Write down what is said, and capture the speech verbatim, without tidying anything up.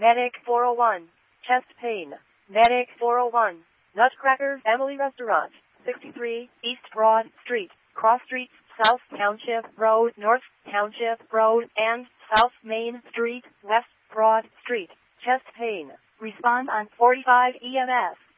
Medic four oh one. Chest pain. Medic four oh one. Nutcracker Family Restaurant. sixty-three East Broad Street, Cross Streets, South Township Road, North Township Road, and South Main Street, West Broad Street. Chest pain. Respond on forty-five E M S.